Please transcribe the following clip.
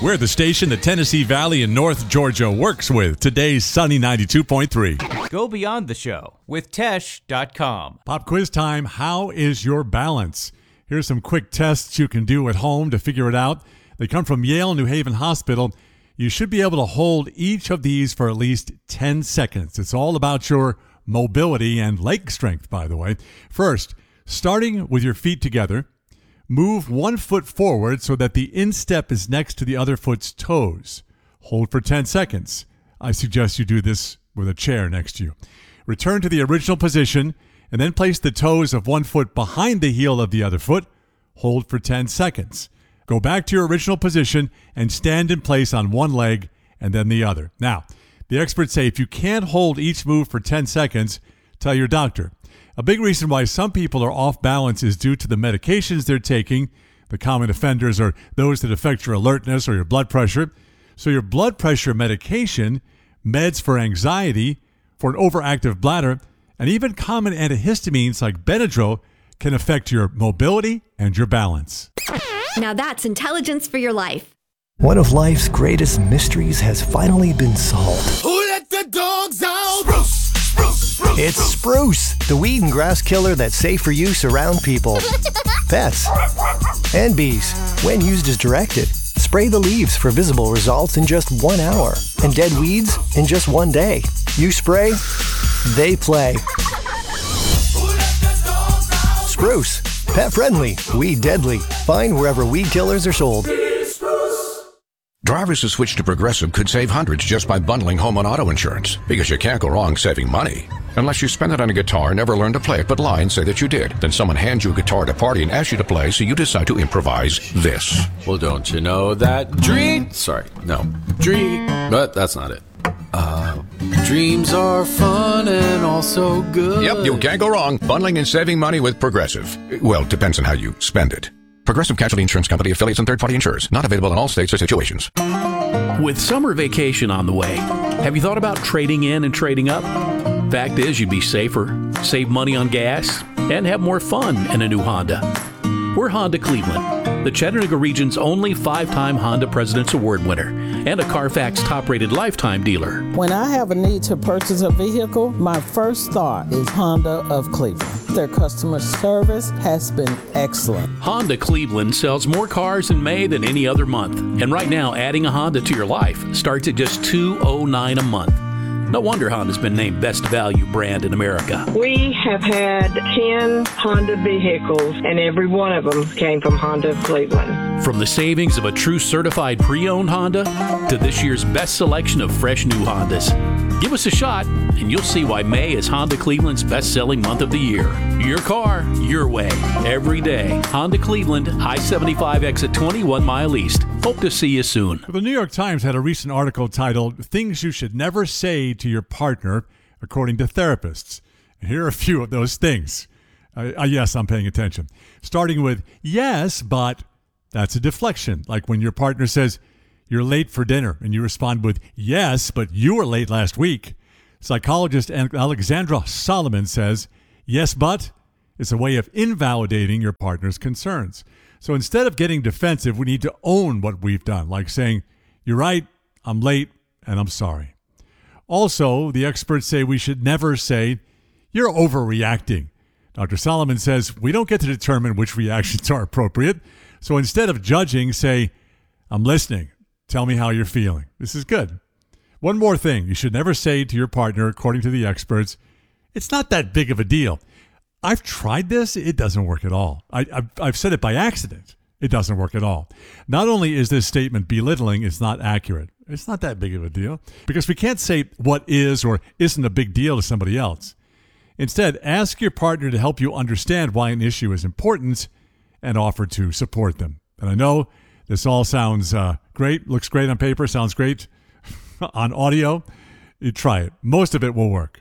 We're the station the Tennessee Valley and North Georgia works with. Today's Sunny 92.3. Go beyond the show with Tesh.com. Pop quiz time. How is your balance? Here's some quick tests you can do at home to figure it out. They come from Yale New Haven Hospital. You should be able to hold each of these for at least 10 seconds. It's all about your mobility and leg strength, by the way. First, starting with your feet together, move one foot forward so that the instep is next to the other foot's toes. Hold for 10 seconds. I suggest you do this with a chair next to you. Return to the original position and then place the toes of one foot behind the heel of the other foot. Hold for 10 seconds. Go back to your original position and stand in place on one leg and then the other. Now, the experts say if you can't hold each move for 10 seconds, tell your doctor. A big reason why some people are off balance is due to the medications they're taking. The common offenders are those that affect your alertness or your blood pressure. So your blood pressure medication, meds for anxiety, for an overactive bladder, and even common antihistamines like Benadryl can affect your mobility and your balance. Now that's intelligence for your life. One of life's greatest mysteries has finally been solved. Who let the dogs out? Spruce, spruce, spruce. It's Spruce, the weed and grass killer that's safe for use around people, pets, and bees. When used as directed, spray the leaves for visible results in just 1 hour and dead weeds in just 1 day. You spray, they play. Spruce, pet friendly, weed deadly. Find wherever weed killers are sold. Drivers who switch to Progressive could save hundreds just by bundling home and auto insurance, because you can't go wrong saving money. Unless you spend it on a guitar and never learn to play it but lie and say that you did. Then someone hands you a guitar at a party and asks you to play, so you decide to improvise this. Well, don't you know that but that's not it. Dreams are fun and also good. Yep, you can't go wrong bundling and saving money with Progressive. Well, depends on how you spend it. Progressive Casualty Insurance Company, affiliates, and third-party insurers. Not available in all states or situations. With summer vacation on the way, have you thought about trading in and trading up? Fact is, you'd be safer, save money on gas, and have more fun in a new Honda. We're Honda Cleveland, the Chattanooga region's only 5-time Honda President's Award winner and a Carfax top-rated lifetime dealer. When I have a need to purchase a vehicle, my first thought is Honda of Cleveland. Their customer service has been excellent. Honda Cleveland sells more cars in May than any other month. And right now, adding a Honda to your life starts at just $209 a month. No wonder Honda's been named Best Value Brand in America. We have had 10 Honda vehicles, and every one of them came from Honda of Cleveland. From the savings of a true certified pre-owned Honda to this year's best selection of fresh new Hondas. Give us a shot, and you'll see why May is Honda Cleveland's best-selling month of the year. Your car, your way, every day. Honda Cleveland, I-75 exit 21 Mile East. Hope to see you soon. The New York Times had a recent article titled, Things You Should Never Say to Your Partner, According to Therapists. And here are a few of those things. Yes, I'm paying attention. Starting with, yes, but that's a deflection. Like when your partner says, you're late for dinner, and you respond with, yes, but you were late last week. Psychologist Alexandra Solomon says, yes, but it's a way of invalidating your partner's concerns. So instead of getting defensive, we need to own what we've done, like saying, you're right, I'm late, and I'm sorry. Also, the experts say we should never say, you're overreacting. Dr. Solomon says we don't get to determine which reactions are appropriate. So instead of judging, say, I'm listening. Tell me how you're feeling. This is good. One more thing you should never say to your partner, according to the experts, it's not that big of a deal. I've tried this. It doesn't work at all. I've said it by accident. It doesn't work at all. Not only is this statement belittling, it's not accurate. It's not that big of a deal because we can't say what is or isn't a big deal to somebody else. Instead, ask your partner to help you understand why an issue is important and offer to support them. And I know this all sounds great, looks great on paper, sounds great on audio. You try it. Most of it will work.